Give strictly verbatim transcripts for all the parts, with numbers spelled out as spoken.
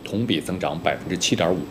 同比增长百分之七点五。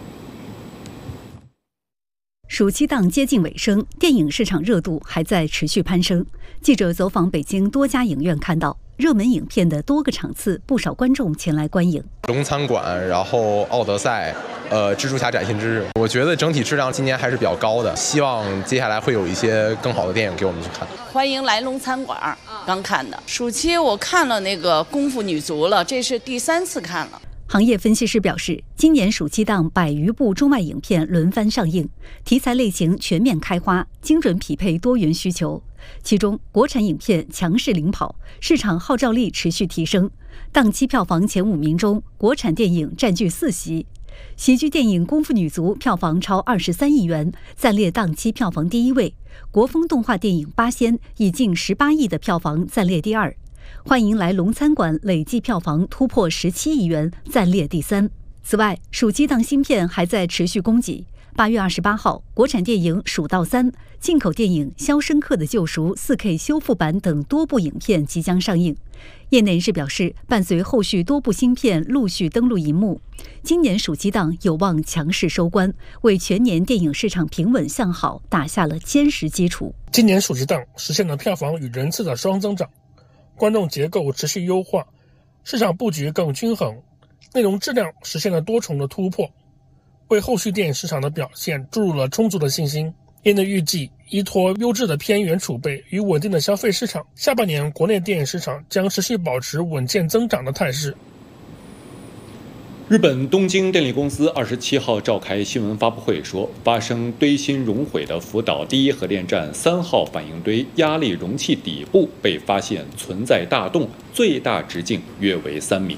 暑期档接近尾声，电影市场热度还在持续攀升。记者走访北京多家影院，看到热门影片的多个场次，不少观众前来观影。 龙餐馆，然后奥德赛，呃，蜘蛛侠崭新之日，我觉得整体质量今年还是比较高的，希望接下来会有一些更好的电影给我们去看。 欢迎来龙餐馆，刚看的。暑期我看了那个《功夫女足》了，这是第三次看了。 行业分析师表示，今年暑期档百余部中外影片轮番上映，题材类型全面开花，精准匹配多元需求。其中，国产影片强势领跑，市场号召力持续提升。档期票房前五名中，国产电影占据四席。喜剧电影《功夫女足》票房超二十三亿元，暂列档期票房第一位。国风动画电影《八仙》以近十八亿的票房暂列第二。欢迎来龙餐馆累计票房突破十七亿元，暂列第三。此外，暑期档新片还在持续供给。八月二十八号，国产电影《蜀道三》、进口电影《肖申克的救赎》四 K 修复版等多部影片即将上映。业内人士表示，伴随后续多部新片陆续登陆荧幕，今年暑期档有望强势收官，为全年电影市场平稳向好打下了坚实基础。 今年暑期档实现了票房与人次的双增长，观众结构持续优化，市场布局更均衡，内容质量实现了多重的突破，为后续电影市场的表现注入了充足的信心。业内预计，依托优质的片源储备与稳定的消费市场，下半年国内电影市场将持续保持稳健增长的态势。 日本东京电力公司二十七号召开新闻发布会说，发生堆芯熔毁的福岛第一核电站三号反应堆压力容器底部被发现存在大洞，最大直径约为三米。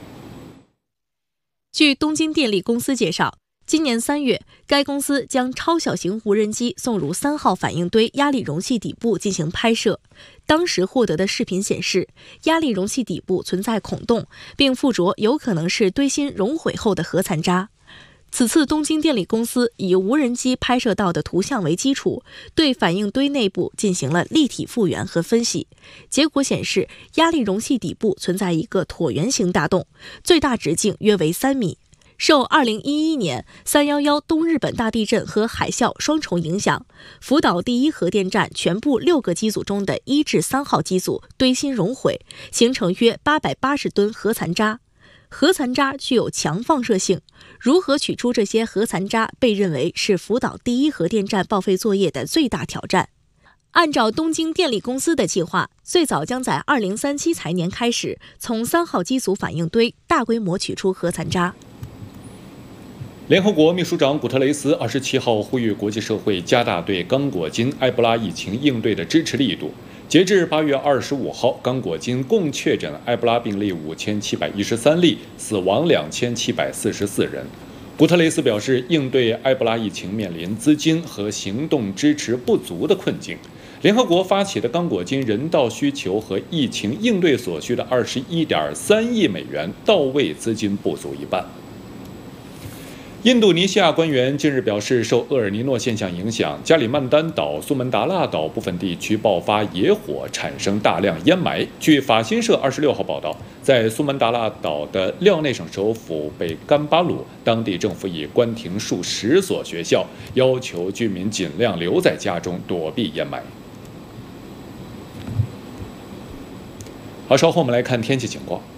据东京电力公司介绍，今年三月，该公司将超小型无人机送入三号反应堆压力容器底部进行拍摄。当时获得的视频显示，压力容器底部存在孔洞，并附着有可能是堆芯熔毁后的核残渣。此次东京电力公司以无人机拍摄到的图像为基础，对反应堆内部进行了立体复原和分析。结果显示，压力容器底部存在一个椭圆形大洞，最大直径约为三米。受二零一一年三一一东日本大地震和海啸双重影响，福岛第一核电站全部六个机组中的一至三号机组堆芯熔毁，形成约八百八十吨核残渣。核残渣具有强放射性，如何取出这些核残渣，被认为是福岛第一核电站报废作业的最大挑战。按照东京电力公司的计划，最早将在二零三七财年开始从三号机组反应堆大规模取出核残渣。 联合国秘书长古特雷斯二十七号呼吁国际社会加大对刚果金埃博拉疫情应对的支持力度。截至八月二十五号，刚果金共确诊埃博拉病例五千七百一十三例，死亡两千七百四十四人。古特雷斯表示，应对埃博拉疫情面临资金和行动支持不足的困境。联合国发起的刚果金人道需求和疫情应对所需的二十一点三亿美元到位资金不足一半。印度尼西亚官员近日表示，受厄尔尼诺现象影响，加里曼丹岛、苏门答腊岛部分地区爆发野火，产生大量烟霾。据法新社二十六号报道，在苏门答腊岛的廖内省首府北甘巴鲁，当地政府已关停数十所学校，要求居民尽量留在家中躲避烟霾。好，稍后我们来看天气情况。